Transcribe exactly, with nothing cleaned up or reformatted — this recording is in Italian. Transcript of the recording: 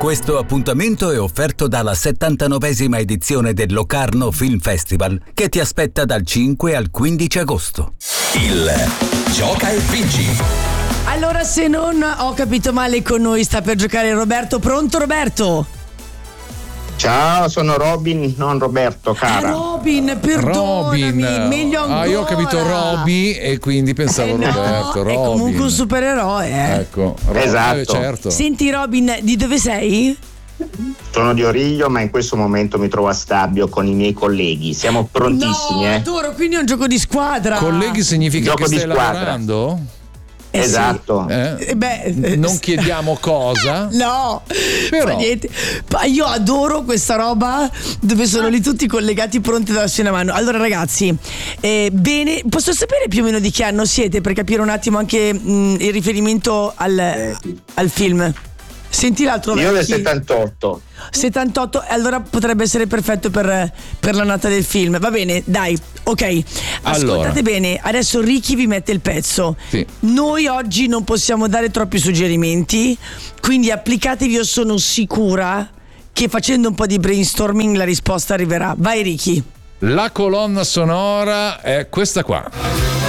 Questo appuntamento è offerto dalla settantanovesima edizione del Locarno Film Festival, che ti aspetta dal cinque al quindici agosto. Il Gioca e Vinci. Allora, se non ho capito male, con noi sta per giocare Roberto. Pronto, Roberto? Ciao, sono Robin, non Roberto, cara. Ah, Robin, perdonami, Robin. meglio ancora. Ah, io ho capito Robby e quindi pensavo Eh no, Roberto. è Robin. comunque un supereroe, eh. Ecco, Ro- Esatto. eh, certo. Senti, Robin, di dove sei? Sono di Origlio, ma in questo momento mi trovo a Stabio con i miei colleghi. Siamo prontissimi, No, eh. adoro, quindi è un gioco di squadra. Colleghi significa Gioco che di stai squadra. lavorando? Eh sì. Esatto. Eh? Eh beh, eh, Non chiediamo cosa. No, Però- fa niente. Ma io adoro questa roba dove sono lì tutti collegati pronti a darsi una mano. Allora, ragazzi, eh, bene, posso sapere più o meno di che anno siete per capire un attimo anche mh, il riferimento al, al film? Senti l'altro Io del vecchio. settantotto. settantotto, allora potrebbe essere perfetto per, per la nata del film. Va bene, dai, ok. Ascoltate Allora. bene, adesso Ricky vi mette il pezzo. Sì. Noi oggi non possiamo dare troppi suggerimenti, quindi applicatevi, io sono sicura che facendo un po' di brainstorming la risposta arriverà. Vai Ricky. La colonna sonora è questa qua.